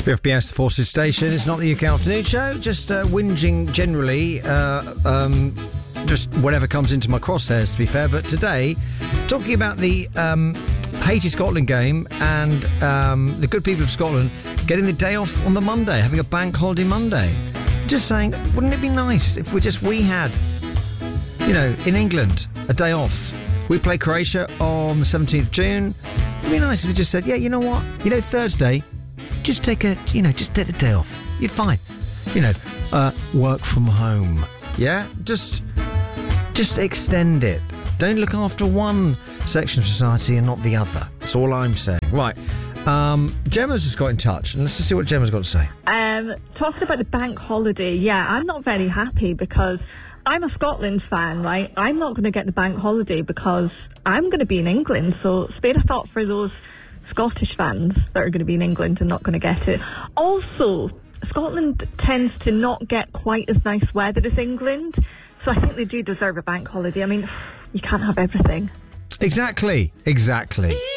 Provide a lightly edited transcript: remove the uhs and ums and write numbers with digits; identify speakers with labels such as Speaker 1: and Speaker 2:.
Speaker 1: BFBS, the Forces Station. It's not the UK Afternoon Show, just whinging generally, just whatever comes into my crosshairs, to be fair. But today, talking about the Haiti-Scotland game and the good people of Scotland getting the day off on the Monday, having a bank holiday Monday. Just saying, wouldn't it be nice if we had, in England, a day off? We play Croatia on the 17th of June. It'd be nice if we just said, yeah, you know what? Thursday, just take the day off. You're fine. Work from home. Yeah? Just extend it. Don't look after one section of society and not the other. That's all I'm saying. Right. Gemma's just got in touch, and let's just see what Gemma's got to say.
Speaker 2: Talking about the bank holiday, yeah, I'm not very happy because I'm a Scotland fan, right? I'm not going to get the bank holiday because I'm going to be in England, so spare a thought for those Scottish fans that are going to be in England and not going to get it. Also, Scotland tends to not get quite as nice weather as England, so I think they do deserve a bank holiday. I mean, you can't have everything.
Speaker 1: Exactly.